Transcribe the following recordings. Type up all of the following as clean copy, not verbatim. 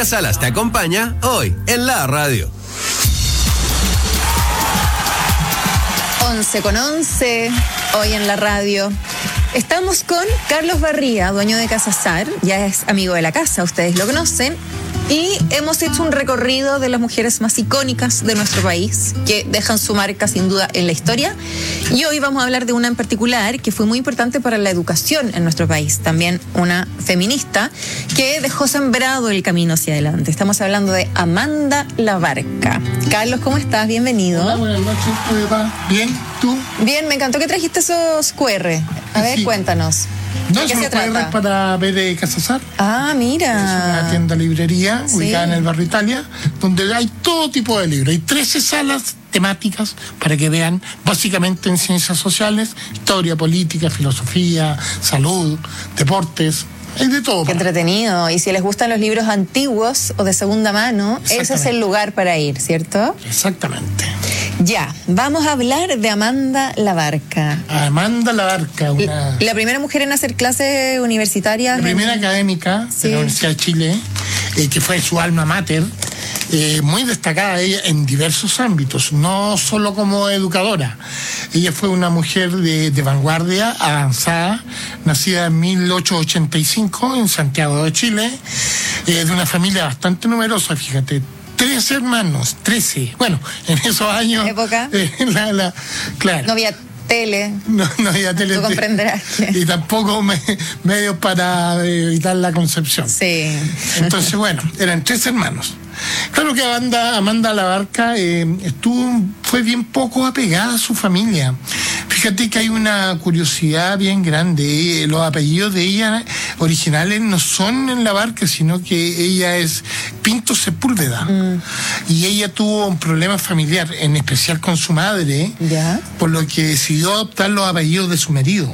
Matías Salas te acompaña hoy en la radio. 11:11, hoy en la radio. Estamos con Carlos Barría, dueño de Casa Sar, ya es amigo de la casa, ustedes lo conocen, y hemos hecho un recorrido de las mujeres más icónicas de nuestro país, que dejan su marca sin duda en la historia, y hoy vamos a hablar de una en particular que fue muy importante para la educación en nuestro país, también una feminista que dejó sembrado el camino hacia adelante. Estamos hablando de Amanda Labarca. Carlos, ¿cómo estás? Bienvenido. Hola, buenas noches, ¿cómo va? ¿Bien? ¿Tú? Bien, me encantó que trajiste esos QR. A ver, Sí. Cuéntanos. No, ¿De qué son se los QR trata? para ver Casa Sar. Ah, Es mira. una tienda librería Sí. ubicada en el barrio Italia, donde hay todo tipo de libros. Hay 13 salas temáticas para que vean, básicamente en ciencias sociales, historia, política, filosofía, salud, deportes. Hay de todo. Qué entretenido. Y si les gustan los libros antiguos o de segunda mano, ese es Exactamente. el lugar para ir, ¿cierto? Exactamente. Ya, vamos a hablar de Amanda Labarca. Amanda Labarca, una... La primera mujer en hacer clases universitarias. La primera académica Sí. de la Universidad de Chile, que fue su alma mater, muy destacada ella en diversos ámbitos, no solo como educadora. Ella fue una mujer de vanguardia, avanzada, nacida en 1885 en Santiago de Chile, de una familia bastante numerosa, fíjate. 13 hermanos, 13. Bueno, en esos años... ¿Época? Claro. No había tele. No había tele. Tú comprenderás que... Y tampoco medios para evitar la concepción. Sí. Entonces, bueno, eran 3 hermanos. Claro que Amanda Labarca fue bien poco apegada a su familia. Fíjate que hay una curiosidad bien grande. Los apellidos de ella originales no son en Labarca, sino que ella es Pinto Sepúlveda. Y ella tuvo un problema familiar, en especial con su madre, ¿Ya? por lo que decidió adoptar los apellidos de su marido.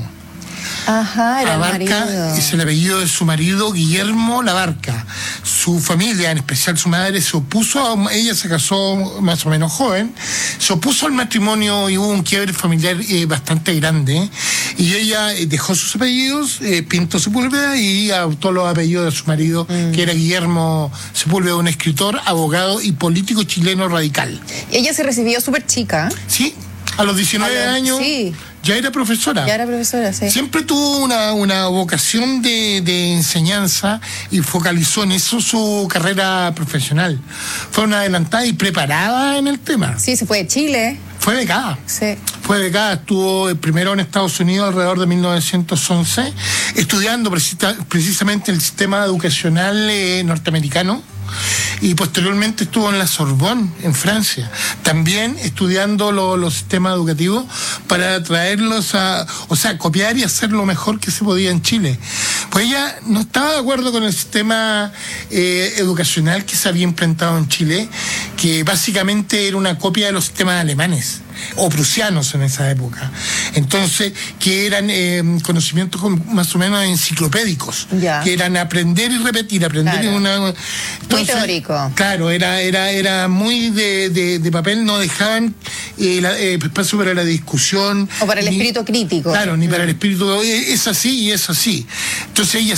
Ajá, era el Labarca marido. es el apellido de su marido, Guillermo Labarca. Su familia, en especial su madre, se opuso ella se casó más o menos joven, se opuso al matrimonio y hubo un quiebre familiar bastante grande. Y ella dejó sus apellidos, Pinto Sepúlveda, y adoptó los apellidos de su marido, que era Guillermo Sepúlveda, un escritor, abogado y político chileno radical. Ella se recibió súper chica. Sí, a los 19 años Sí, ya era profesora. ya era profesora, sí. Siempre tuvo una vocación de enseñanza y focalizó en eso su carrera profesional. Fue una adelantada y preparada en el tema. Sí, se fue de Chile. Fue becada. Sí. Fue becada, estuvo primero en Estados Unidos alrededor de 1911, estudiando precisamente el sistema educacional norteamericano. Y posteriormente estuvo en la Sorbonne, en Francia, también estudiando los sistemas educativos para traerlos copiar y hacer lo mejor que se podía en Chile. Pues ella no estaba de acuerdo con el sistema educacional que se había implantado en Chile, que básicamente era una copia de los sistemas alemanes o prusianos en esa época. Entonces, que eran conocimientos más o menos enciclopédicos, Ya. que eran aprender y repetir, aprender Claro. en una... Muy teórico. Claro, era muy de papel, no dejaban espacio para la discusión. O para el espíritu crítico. Claro, ni para el espíritu, es así y es así. Entonces ella